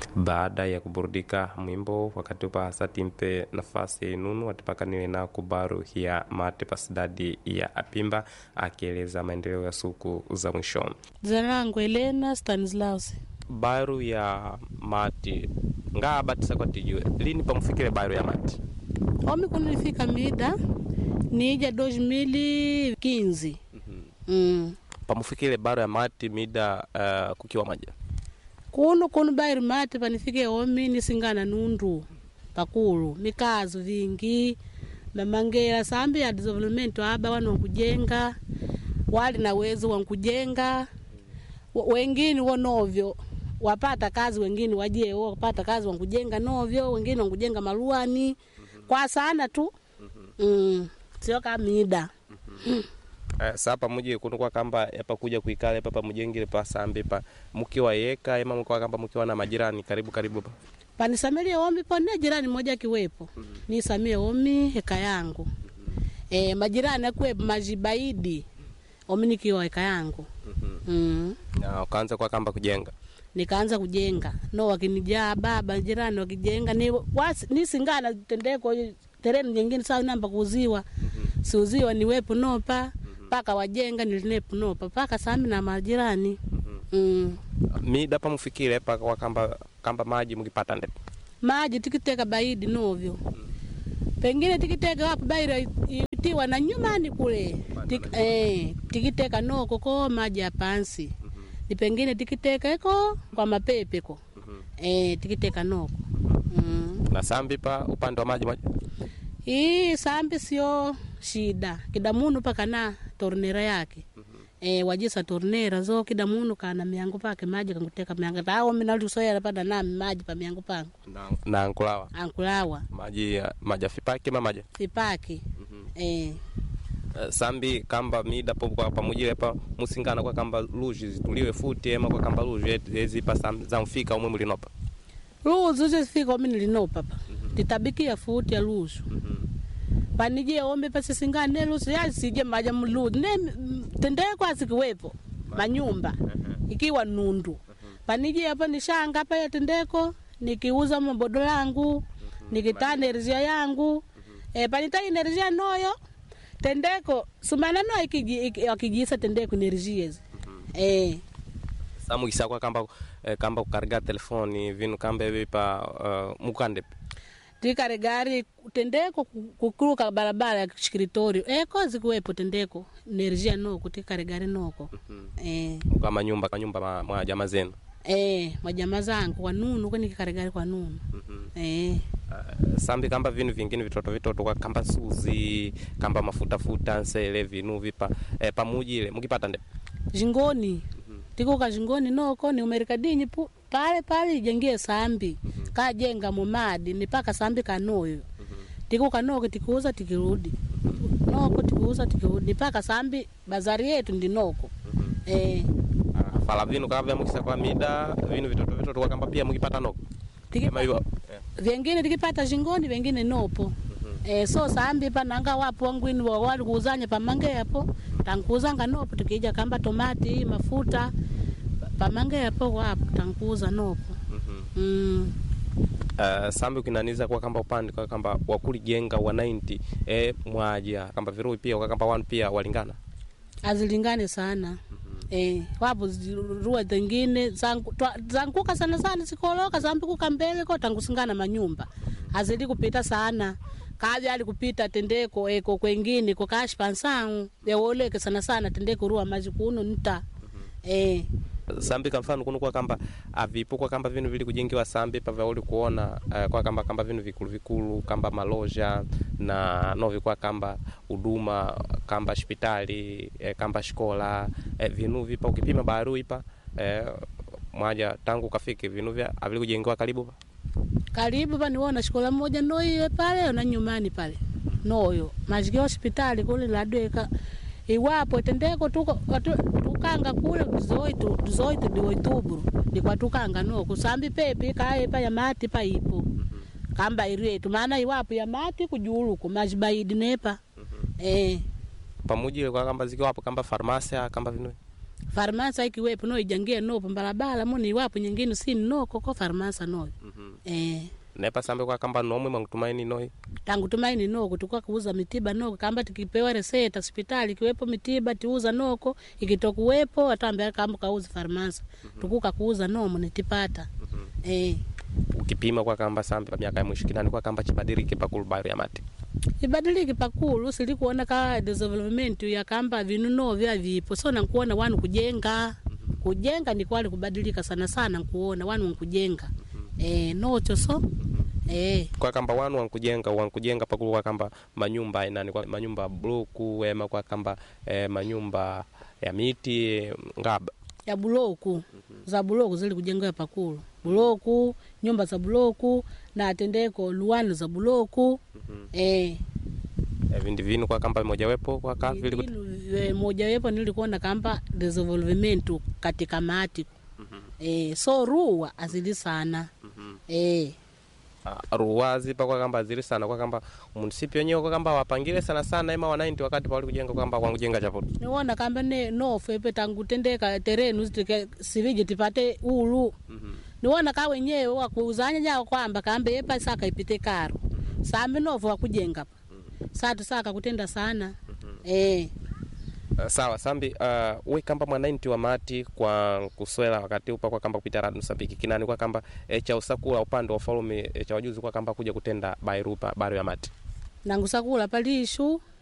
Baada ya kuburudika mwimbo wakati upa sati mpe nafasi ya inunu watipaka niwe na kubaru ya mate pasidadi ya Apimba akieleza maendeleo ya suku za mwisho. Zanangu Elena Stanislaus. Baru ya mati nga batisa kwa tijue lini pamufikile baru ya mati? Omi kunilifika mida nija 2015. Pamufikile baru ya mati mida kukiwa maja? Kunu baru mati panifike omi nisingana nundu pakulu mikazo vingi mamangela sambi ya development aba wanu kujenga wali na uwezo wa kujenga wengine wonovyo wapata kazi, wengine waje wapata kazi wa kujenga novyo, wengine wa kujenga maruani kwa sana tu. Sio kama mida. Sapa muje kunukwa kamba yapa kuja kuikale papa mujengile pa sambi pa mkiwa yeka ema mkiwa kamba mkiwa na majirani karibu pa panisamelie ombi pone jirani moja kiwepo nisamie omi heka yangu. Majirani akwepo majibaidi omi nikiwa heka yangu. Na ukaanza kwa kamba kujenga? Nikaanza kujenga no wakinijaa baba jirani wakijenga ni singana tendeko tereni nyingine sawa namba kuziwa siuziwa niwepo nopa paka wajenga nilinepo nopa paka sami na majirani. Mida pa mufikile paka wa kamba maji mkipata ndepo? Maji tikiteka baidi novyo. Pengine tikiteka hapo baida itiwa na nyumani kule. Tikiteka noko kwa maji ya pansi. Ni pengine tikiteka eko kwa mapepe ko. Tikiteka noko. Na sambi pa upande wa maji moja? Sambi sio shida. Kidamunu paka na tornera yake. Wajisa tornera zo kidamunu kana miangu pake maji kanguteka miangu. Tao minali soya pada na maji pa miangu pangu. Na ankulawa? Ankulawa. Maji fipaki ma maji? Fipaki. Sambi kamba mida po kwa pamujile pa musingana kwa kamba luji zituliwe futi ema kwa kamba luji ezi pa za mfika umwe mulinopa? Luji zifika umwe nilinopa pa. Titabikia futi ya luji. Panije ombe pa sisingane luji ya sije maja mluji. Tende kwa sikiwepo manyumba ikiwa nundu. Panije hapa nishanga hapa ya tendeko nikiuza mabodo yangu nikitana energia yangu. Panita energia noyo tendeko sumana no ikijisa tendeko energia. Samu isakwa kamba kukarga telefoni vinu kamba vipa mukande tikaregari tendeko kukuruka barabara ya shikiritorio eko zikuwepo tendeko energia noko tikaregari noko. Kama nyumba majama zenu? Majama zangu kwa nunu kwa nikikaregari kwa nunu. Sambi kamba vinu vingine vitoto kwa kamba suzi kamba mafuta nsele vinu vipa pamujile mukipata nde jingoni. Tikuka jingoni noko ni umerikadinyi pale jengie sambi kajenga mumadi nipaka sambi kanoyo. Tikuka noko tikuuza tikirudi noko tikuuza tikirudi nipaka sambi bazari yetu ndinoko. Fala vinu kava mukisa kwa mida vinu vitoto kwa kamba pia mukipata noko? Vingine tikipata jingoni vingine nopo. So sambi pa nanga wapo ngwini wali kuuzanya pamange hapo tankuzanga nopo tukija kamba tomati mafuta pamange hapo wapo tankuza nopo. Sambi ukinaniza kwa kamba upande kwa kamba wakuli jenga wa 90 mwaja kamba virui pia kwa kamba wanu pia walingana? Azilingane sana. Wapo ruwa zingine zanguka sana sikoloka zambi kukambele ko tangusingana manyumba azili kupita sana kazi ali kupita tendeko eko kwengine ko kashi pansangu yawoleke sana tendeko ruwa maji kuno nita. Sambi kwa mfano kuno kwa kamba avipo kwa kamba vinu vili kujengiwa sambi pa vauli kuona kwa kamba vinu vikulu kamba maloja na novi kwa kamba huduma kamba hospitali kamba shikola vinu vipa ukipima baru ipa mwaja tangu kafike vinu vya avili kujengiwa karibu pa niona shikola moja noye pale na nyumani pale noyo majiki hospitali kule ladweka iwapo tendeko tukanga kule duzoitu diwoituburu nikwa tukanga no kusambi pepe kae pa ya mati pa ipo kamba iretu maana iwapo ya mati kujuluku majibaidi nepa. Pamujile kwa kamba zikiwa hapo kamba farmasia kamba vinu farmasa ikiwepo no ijangie no pambalabala moni wapo nyingine si noko kwa farmasa no. Nepa sambe kwa kamba nomwe mwangutumaini noi. Tangu tumaini noko tukua kuuza mitiba noko kamba tukipewa reseta hospitali kiwepo mitiba tuuza noko ikitokuwepo atambia kamba kauza farmasa tukuka kuuza nomo nitipata. Ukipima kwa kamba sambe pa miaka ya mwisho kinani kwa kamba chibadilike pakulu Bariu ya Mati. Ibadilike pakulu sili kuona ka development ya kamba vinuno vya vipo so na kuona wanu kujenga ni kwali kubadilika sana kuona wanu kujenga. Nocho so kwa kamba wanu wankujenga pakulu kwa kamba manyumba inani kwa manyumba bloku wema kwa kamba manyumba ya miti ngaba ya bloku za bloku zili kujenga pakulu bloku nyumba za bloku na atendeko luwani za bloku. Vindi vinu kwa kamba moja wepo kwa kavili moja wepo nilikuona kamba development katika Mati. So ruwa azili sana. Ruwazi pa kwa kamba azili sana kwa kamba munisipio nyewe kwa kamba wapangile sana ema wa 90 wakati pa wali kujenga kwa kamba kujenga chapo. Niona kamba no fepe tangu tendeka terenu zitike sivije tipate ulu. Niona ka wenyewe wa kuuzanya jao kwamba kamba yepa saka ipite karo. Sambe novo wa kujenga pa. Satu saka kutenda sana. Sawa sambi we kamba mwa 90 wa Mati kwa kuswela wakati upa kwa kamba kupita radu Msambiki kinani kwa kamba cha usakula upande wa falume cha wajuzi kwa kamba kuja kutenda Bariu ya Mati. Nangu sakula palishu